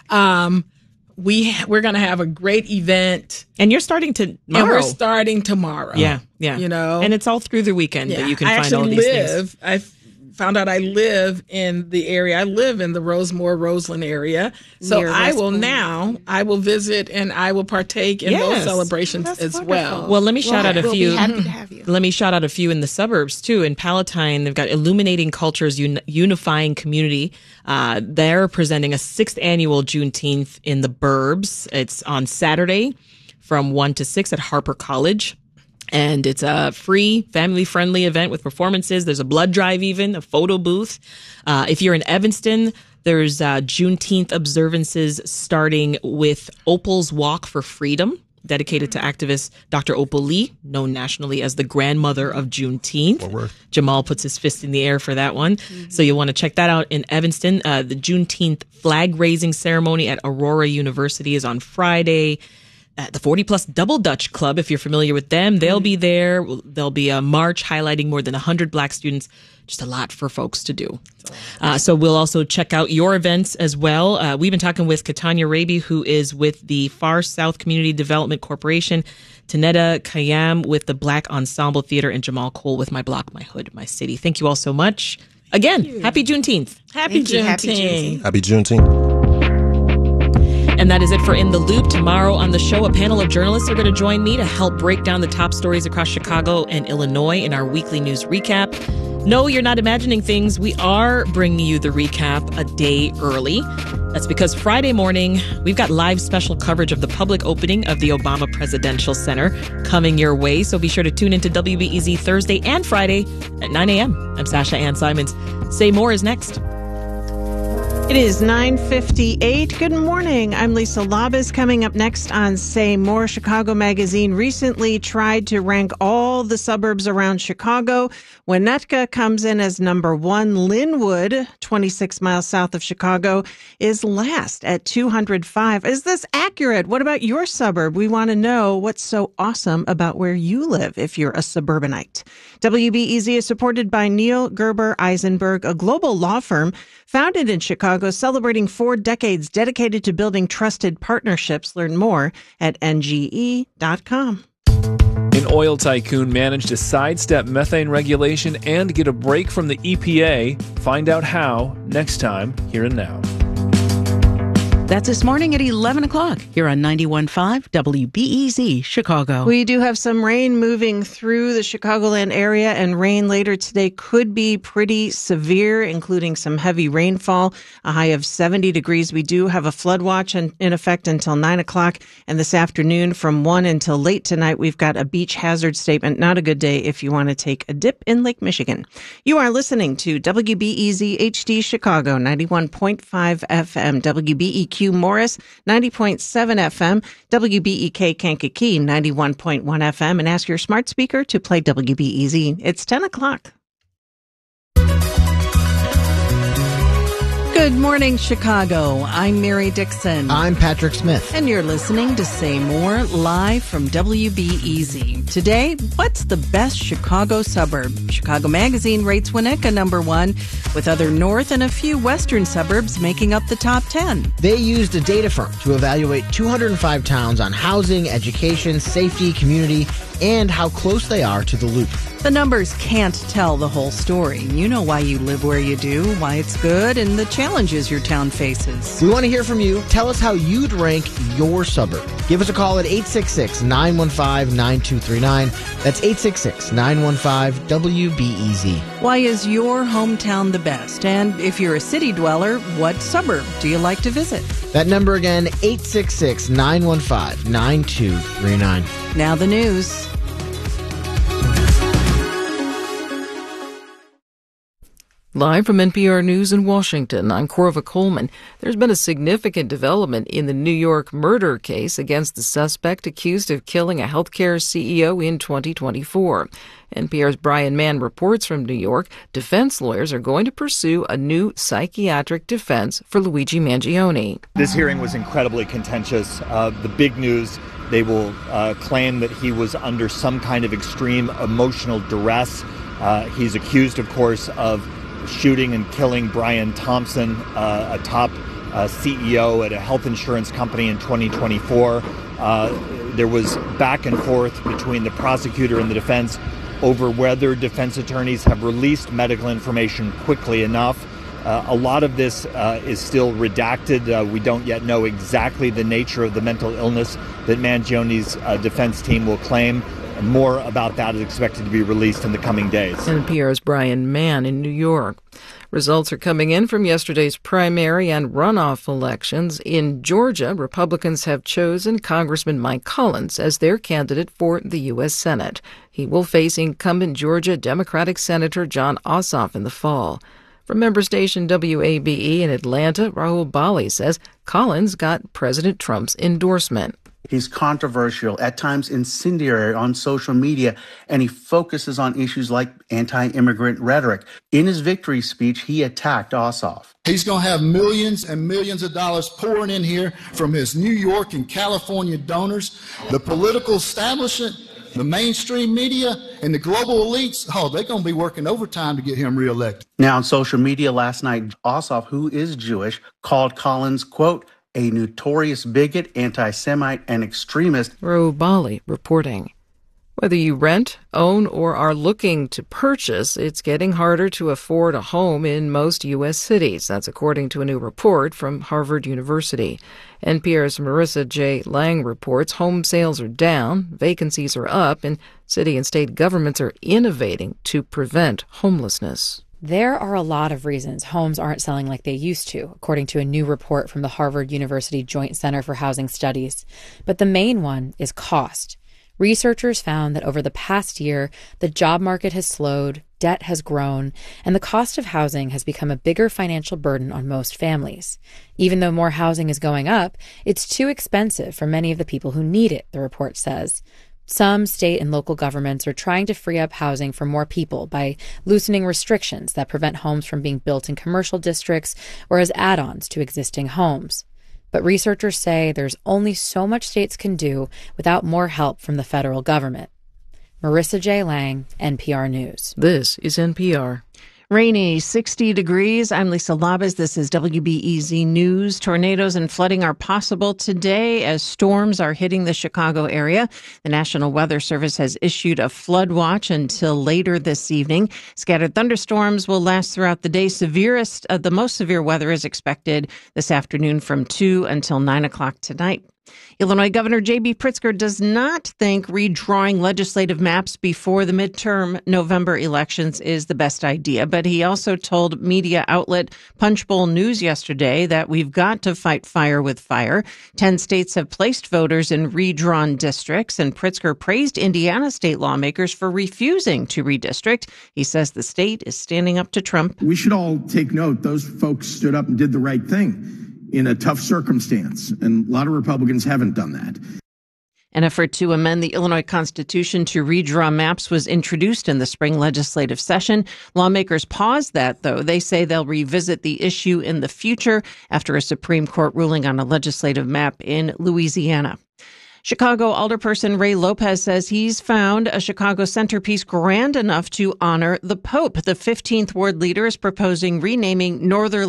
we're going to have a great event. And you're starting tomorrow. And we're starting tomorrow. Yeah. And it's all through the weekend that you can find all these things. I found out I live in the area. I live in the Rosemore-Roseland area. So I will visit and I will partake in those celebrations as well. Well, let me shout out a few. We'll be happy to have you. Let me shout out a few in the suburbs too. In Palatine, they've got Illuminating Cultures Unifying Community. They're presenting a 6th annual Juneteenth in the Burbs. It's on Saturday from 1 to 6 at Harper College. And it's a free, family-friendly event with performances. There's a blood drive even, a photo booth. If you're in Evanston, there's Juneteenth observances starting with Opal's Walk for Freedom, dedicated to activist Dr. Opal Lee, known nationally as the grandmother of Juneteenth. Jamal puts his fist in the air for that one. So you'll want to check that out in Evanston. The Juneteenth flag-raising ceremony at Aurora University is on Friday. The 40 Plus Double Dutch Club, if you're familiar with them, they'll be there. There'll be a march highlighting more than 100 Black students. Just a lot for folks to do. So we'll also check out your events as well. We've been talking with Katanya Raby, who is with the Far South Community Development Corporation, Tanetta Kayam with the Black Ensemble Theater, and Jamal Cole with My Block, My Hood, My City. Thank you all so much. Again, happy Juneteenth. Happy Juneteenth. Happy Juneteenth. And that is it for In the Loop. Tomorrow on the show, a panel of journalists are going to join me to help break down the top stories across Chicago and Illinois in our weekly news recap. No, you're not imagining things. We are bringing you the recap a day early. That's because Friday morning, we've got live special coverage of the public opening of the Obama Presidential Center coming your way. So be sure to tune into WBEZ Thursday and Friday at 9 a.m. I'm Sasha Ann Simons. Say More is next. It is 9:58. Good morning. I'm Lisa Labas. Coming up next on Say More, Chicago Magazine recently tried to rank all the suburbs around Chicago. Winnetka comes in as number 1. Linwood, 26 miles south of Chicago, is last at 205. Is this accurate? What about your suburb? We want to know what's so awesome about where you live if you're a suburbanite. WBEZ is supported by Neil Gerber Eisenberg, a global law firm founded in Chicago, celebrating 4 decades dedicated to building trusted partnerships. Learn more at NGE.com. In oil tycoon managed to sidestep methane regulation and get a break from the EPA. Find out how next time, Here and Now. That's this morning at 11 o'clock here on 91.5 WBEZ Chicago. We do have some rain moving through the Chicagoland area, and rain later today could be pretty severe, including some heavy rainfall, a high of 70 degrees. We do have a flood watch in effect until 9 o'clock, and this afternoon from 1 until late tonight, we've got a beach hazard statement. Not a good day if you want to take a dip in Lake Michigan. You are listening to WBEZ HD Chicago, 91.5 FM, WBEQ Morris, 90.7 FM, WBEK Kankakee, 91.1 FM, and ask your smart speaker to play WBEZ. It's 10 o'clock. Good morning, Chicago. I'm Mary Dixon. I'm Patrick Smith. And you're listening to Say More, live from WBEZ. Today, what's the best Chicago suburb? Chicago Magazine rates Winnetka number 1, with other north and a few western suburbs making up the top 10. They used a data firm to evaluate 205 towns on housing, education, safety, community, and how close they are to the loop. The numbers can't tell the whole story. You know why you live where you do, why it's good, and the challenges your town faces. We want to hear from you. Tell us how you'd rank your suburb. Give us a call at 866-915-9239. That's 866-915-WBEZ. Why is your hometown the best? And if you're a city dweller, what suburb do you like to visit? That number again, 866-915-9239. Now the news. Live from NPR News in Washington, I'm Corva Coleman. There's been a significant development in the New York murder case against the suspect accused of killing a healthcare CEO in 2024. NPR's Brian Mann reports from New York. Defense lawyers are going to pursue a new psychiatric defense for Luigi Mangione. This hearing was incredibly contentious. The big news, they will claim that he was under some kind of extreme emotional duress. He's accused, of course, of shooting and killing Brian Thompson, a top CEO at a health insurance company in 2024. There was back and forth between the prosecutor and the defense over whether defense attorneys have released medical information quickly enough. A lot of this is still redacted. We don't yet know exactly the nature of the mental illness that Mangione's defense team will claim. More about that is expected to be released in the coming days. NPR's Brian Mann in New York. Results are coming in from yesterday's primary and runoff elections. In Georgia, Republicans have chosen Congressman Mike Collins as their candidate for the U.S. Senate. He will face incumbent Georgia Democratic Senator Jon Ossoff in the fall. From member station WABE in Atlanta, Rahul Bali says Collins got President Trump's endorsement. He's controversial, at times incendiary on social media, and he focuses on issues like anti-immigrant rhetoric. In his victory speech, he attacked Ossoff. He's going to have millions and millions of dollars pouring in here from his New York and California donors. The political establishment, the mainstream media, and the global elites, they're going to be working overtime to get him reelected. Now, on social media last night, Ossoff, who is Jewish, called Collins, quote, a notorious bigot, anti-Semite, and extremist. Rahul Bali reporting. Whether you rent, own, or are looking to purchase, it's getting harder to afford a home in most U.S. cities. That's according to a new report from Harvard University. NPR's Marissa J. Lang reports home sales are down, vacancies are up, and city and state governments are innovating to prevent homelessness. There are a lot of reasons homes aren't selling like they used to, according to a new report from the Harvard University Joint Center for Housing Studies. But the main one is cost. Researchers found that over the past year, the job market has slowed, debt has grown, and the cost of housing has become a bigger financial burden on most families. Even though more housing is going up, it's too expensive for many of the people who need it, the report says. Some state and local governments are trying to free up housing for more people by loosening restrictions that prevent homes from being built in commercial districts or as add-ons to existing homes. But researchers say there's only so much states can do without more help from the federal government. Marissa J. Lang, NPR News. This is NPR. Rainy, 60 degrees. I'm Lisa Labas. This is WBEZ News. Tornadoes and flooding are possible today as storms are hitting the Chicago area. The National Weather Service has issued a flood watch until later this evening. Scattered thunderstorms will last throughout the day. The most severe weather is expected this afternoon from 2 until 9 o'clock tonight. Illinois Governor J.B. Pritzker does not think redrawing legislative maps before the midterm November elections is the best idea, but he also told media outlet Punchbowl News yesterday that we've got to fight fire with fire. 10 states have placed voters in redrawn districts, and Pritzker praised Indiana state lawmakers for refusing to redistrict. He says the state is standing up to Trump. We should all take note. Those folks stood up and did the right thing in a tough circumstance, and a lot of Republicans haven't done that. An effort to amend the Illinois Constitution to redraw maps was introduced in the spring legislative session. Lawmakers paused that, though. They say they'll revisit the issue in the future after a Supreme Court ruling on a legislative map in Louisiana. Chicago alderperson Ray Lopez says he's found a Chicago centerpiece grand enough to honor the Pope. The 15th Ward leader is proposing renaming Northerly